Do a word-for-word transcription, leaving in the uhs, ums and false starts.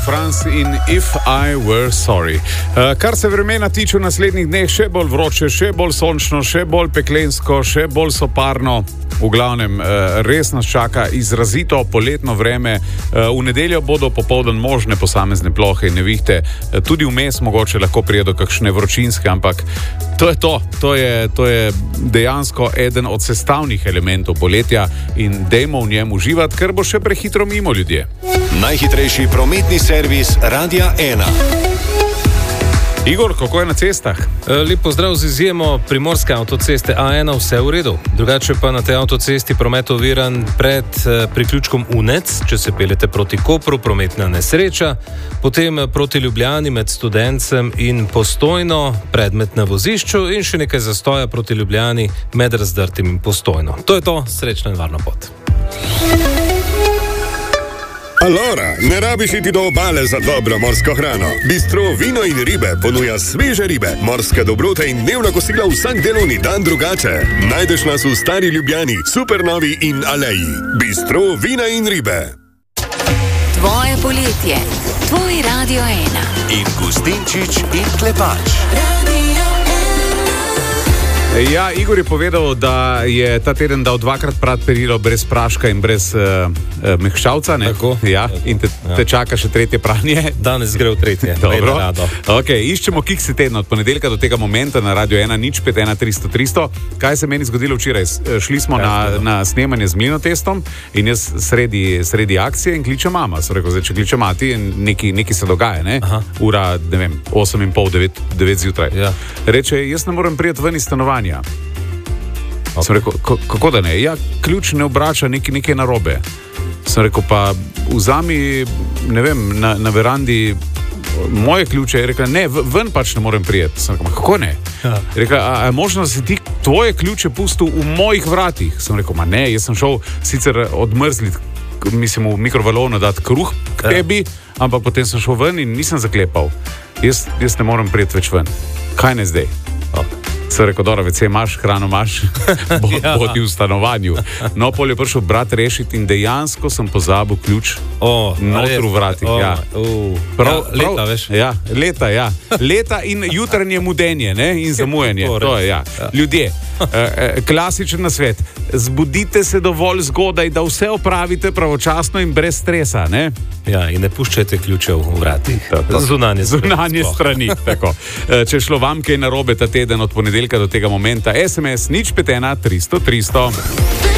France in If I Were Sorry. Uh, kar se vremena tiče v naslednjih dneh, še bolj vroče, še bolj sončno, še bolj peklensko, še bolj soparno. V glavnem, uh, res nas čaka izrazito poletno vreme. Uh, v nedeljo bodo popoldan možne posamezne plohe in nevihte. Uh, tudi vmes mogoče lahko prije do kakšne vročinske, ampak to je to. To je, to je dejansko eden od sestavnih elementov poletja in dajmo v njem uživati, ker bo še prehitro mimo ljudje. Najhitrejši prometni servis Radia ena. Igor, kako je na cestah? Lep pozdrav z izjemo primorske avtoceste A ena, vse v redu. Drugače pa na tej avtocesti promet oviran pred priključkom Unec, če se peljete proti Kopru, prometna nesreča, potem proti Ljubljani med Studencem in Postojno, predmet na vozišču in še nekaj zastoja proti Ljubljani med Razdrtim in Postojno. To je to, srečno in varno pot. Alora, ne rabiš iti do obale za dobro morsko hrano. Bistro Vino in ribe ponuja sveže ribe, morske dobrote in dnevna kosila vsak delovni dan drugače. Najdeš nas v Stari Ljubljani, Supernovi in Aleji. Bistro Vina in ribe. Tvoje poletje, tvoj Radio ena. In Gustinčič in Klepač. Ja, Igor je povedal, da je ta teden dal dvakrat prat perilo brez praška in brez uh, uh, mehčavca. Tako. Ja, in te, ja. te čaka še tretje pranje. Danes gre v tretje. Dobro. Okay, iščemo kikse tedna od ponedeljka do tega momenta na Radio ena, nič pet ena tristo tristo. Kaj se meni zgodilo včeraj? Šli smo ja, na, na snemanje z Mlinotestom in jaz sredi, sredi akcije in kliče mama. So rekel, zdaj, če kliče mati, neki, neki se dogaja, ne? Ura, ne vem, osem in pol, devet, devet zjutraj. Ja. Reče, jaz ne morem prijeti ven iz stanovanja. Okay. Sem rekel, kako da ne? Ja, ključ ne obrača, nekaj, nekaj narobe. Sem rekel, pa vzami, ne vem, na, na verandi moje ključe. Je rekla, ne, ven pač ne morem prijeti. Sem rekel, kako ne? Ja. Je rekla, a, a je možno, da si ti tvoje ključe pustil v mojih vratih? Sem rekel, ma ne, jaz sem šel sicer odmrzlit, mislim, v mikrovalovno dati kruh k tebi, ja. Ampak potem sem šel ven in nisem zaklepal. Jaz, jaz ne morem prijeti več ven. Kaj ne zdaj? Okay. Sem rekel, dobro, vece imaš, hrano imaš, bo, ja. Bodi v stanovanju. No, pol je prišel brat rešiti in dejansko sem pozabil ključ oh, noter v vratih. Oh, ja. uh. prav, ja, leta, prav, veš? Ja, leta, ja. Leta in jutranje mudenje, ne, in zamujanje. To je, ja. Ja. Ljudje, eh, klasičen nasvet, zbudite se dovolj zgodaj, da vse opravite pravočasno in brez stresa, ne? Ja, in ne puščajte ključev v vratih. Zunanje, Zunanje strani. Tako. Če šlo vam kaj narobe ta teden od ponedeljka do tega momenta, es em es nič pet ena tristo tristo.